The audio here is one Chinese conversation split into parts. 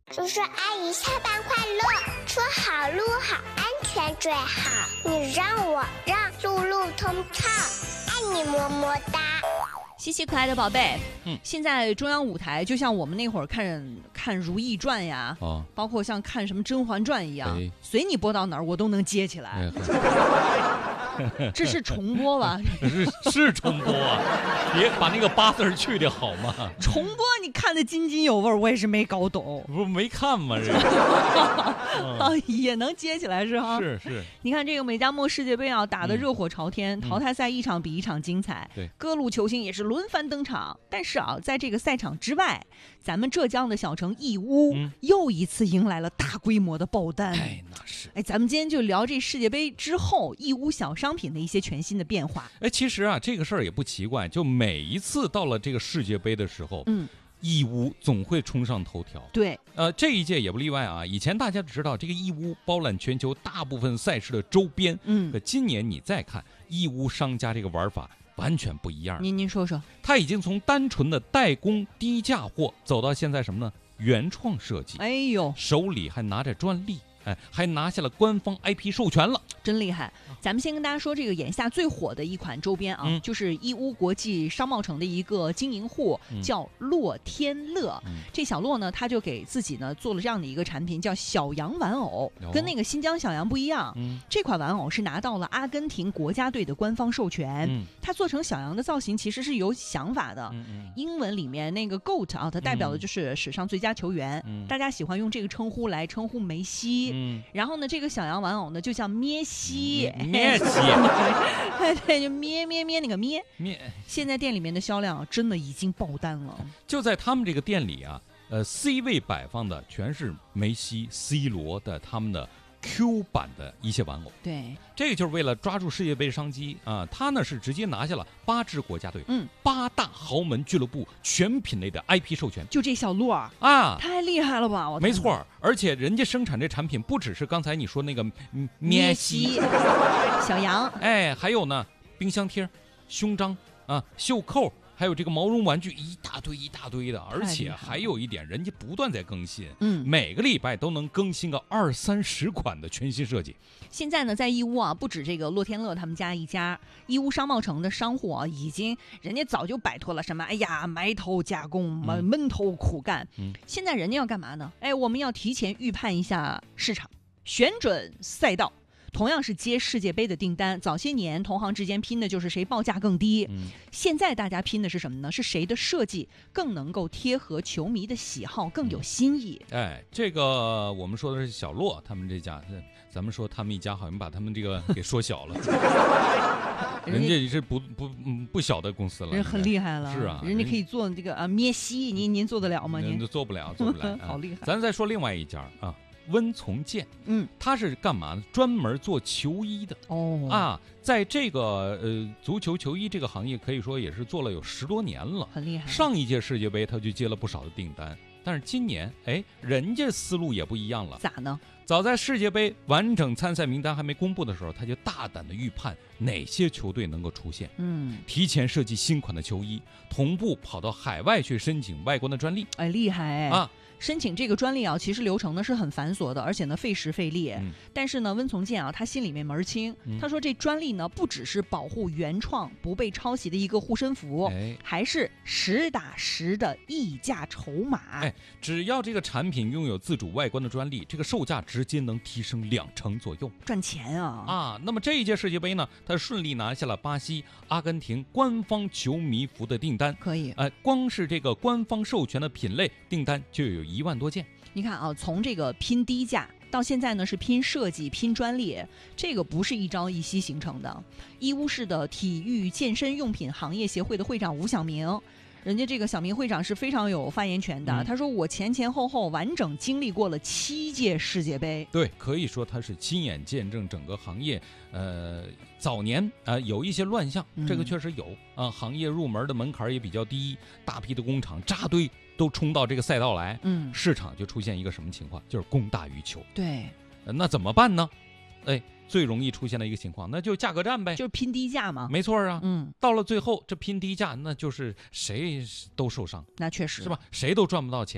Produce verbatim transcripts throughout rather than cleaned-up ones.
叔叔阿姨下班快乐，车好路好安全最好。你让我让路路通畅，爱你么么哒。 稀奇可爱的宝贝， 嗯， 现在中央舞台就像我们那会儿看看《如懿传》呀， 哦， 包括像看什么《甄嬛传》一样， 哎、 随你播到哪儿我都能接起来。 哎、 这是重播吧？ 是是重播啊！别把那个八字去掉好吗？ 重播你看得津津有味，我也是没搞懂。 不是没看吗？这个、 嗯、也能接起来是哈？ 是是。 你看这个美加墨世界杯啊，打得热火朝天，嗯、淘汰赛一场比一场精彩， 对， 各路球星也是轮番登场。但是啊，在这个赛场之外，咱们浙江的小城义乌、嗯、又一次迎来了大规模的爆单。 哎，那是。 哎，咱们今天就聊这世界杯之后义乌小商品的一些全新的变化。 哎，其实啊，这个事儿也不奇怪，就每一次到了这个世界杯的时候，嗯，义乌总会冲上头条。 对， 呃，这一届也不例外啊。以前大家知道这个义乌包揽全球大部分赛事的周边，嗯，可今年你再看义乌商家这个玩法完全不一样。 您您说说， 他已经从单纯的代工低价货走到现在什么呢？原创设计。 哎呦， 手里还拿着专利。哎，还拿下了官方 I P 授权了， 真厉害！咱们先跟大家说，这个眼下最火的一款周边啊，嗯、就是义乌国际商贸城的一个经营户，嗯、叫洛天乐。嗯、这小洛呢，他就给自己呢做了这样的一个产品，叫小羊玩偶，哦、跟那个新疆小羊不一样。嗯、这款玩偶是拿到了阿根廷国家队的官方授权。嗯、它做成小羊的造型其实是有想法的。嗯嗯、英文里面那个 GOAT 啊，它代表的就是史上最佳球员。嗯、大家喜欢用这个称呼来称呼梅西。嗯，然后呢，这个小羊玩偶呢就叫咩西， 咩西， 对，就咩咩咩那个咩咩。现在店里面的销量真的已经爆单了。 就在他们这个店里啊，呃 ，C 位摆放的全是梅西、C 罗的他们的 Q 版的一些玩偶。 对， 这个就是为了抓住世界杯商机啊，他呢是直接拿下了八支国家队，嗯，八大豪门俱乐部全品类的 I P 授权。 就这小洛啊， 太厉害了吧！我没错，而且人家生产这产品不只是刚才你说那个咩西小羊， 哎，还有呢，冰箱贴、胸章啊、袖扣。还有这个毛绒玩具一大堆一大堆的，而且还有一点，人家不断在更新，嗯，每个礼拜都能更新个二三十款的全新设计。 现在呢，在义乌啊，不止这个洛天乐他们家一家，义乌商贸城的商户啊，已经人家早就摆脱了什么哎呀埋头加工、闷闷头苦干，嗯，现在人家要干嘛呢？哎，我们要提前预判一下市场，选准赛道。同样是接世界杯的订单，早些年同行之间拼的就是谁报价更低，嗯、现在大家拼的是什么呢？是谁的设计更能够贴合球迷的喜好，更有新意。 嗯、哎，这个我们说的是小洛他们这家，咱们说他们一家好像把他们这个给缩小了，人家是不不不小的公司了， 人很厉害了， 是啊， 人家可以做这个啊咩西，您您做得了吗？您做不了，做不了， 好厉害。 咱再说另外一家啊。温从健，嗯，他是干嘛呢？专门做球衣的哦啊，在这个呃足球球衣这个行业，可以说也是做了有十多年了， 很厉害。 上一届世界杯他就接了不少的订单，但是今年哎，人家思路也不一样了。 咋呢？ 早在世界杯完整参赛名单还没公布的时候，他就大胆的预判哪些球队能够出现，嗯，提前设计新款的球衣，同步跑到海外去申请外观的专利， 哎，厉害哎啊！ 申请这个专利啊，其实流程呢是很繁琐的，而且呢费时费力。嗯、但是呢，温从健啊，他心里面门清，嗯、他说这专利呢不只是保护原创不被抄袭的一个护身符，哎、还是实打实的溢价筹码。 哎，只要这个产品拥有自主外观的专利，这个售价直接能提升两成左右， 赚钱啊！ 啊，那么这一届世界杯呢，他顺利拿下了巴西、阿根廷官方球迷服的订单， 可以。 呃，光是这个官方授权的品类订单就有一万多件。 你看啊，从这个拼低价到现在呢是拼设计、拼专利，这个不是一朝一夕形成的。义乌市的体育健身用品行业协会的会长吴晓明，人家这个小明会长是非常有发言权的。嗯、他说：“我前前后后完整经历过了七届世界杯。” 对，可以说他是亲眼见证整个行业。呃，早年啊、呃、有一些乱象，这个确实有啊、呃。行业入门的门槛也比较低，大批的工厂扎堆都冲到这个赛道来，嗯，市场就出现一个什么情况？就是供大于求。 对， 呃、那怎么办呢？哎。最容易出现的一个情况，那就价格战呗， 就是拼低价嘛。 没错啊，嗯，到了最后这拼低价，那就是谁都受伤， 那确实是吧？谁都赚不到钱。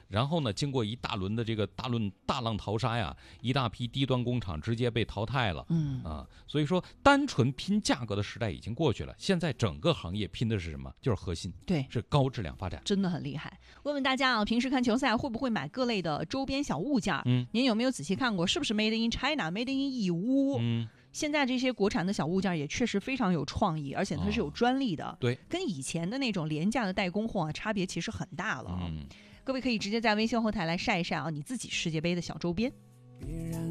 然后呢，经过一大轮的这个大轮大浪淘沙呀，一大批低端工厂直接被淘汰了。 嗯啊，所以说单纯拼价格的时代已经过去了，现在整个行业拼的是什么？就是核心， 对， 是高质量发展， 真的很厉害。问问大家啊，平时看球赛会不会买各类的周边小物件？ 嗯， 您有没有仔细看过，是不是 Made in China、Made in 义乌？ 嗯。 现在这些国产的小物件也确实非常有创意，而且它是有专利的， 哦、对， 跟以前的那种廉价的代工货、啊、差别其实很大了啊。 嗯， 各位可以直接在微信后台来晒一晒啊，你自己世界杯的小周边。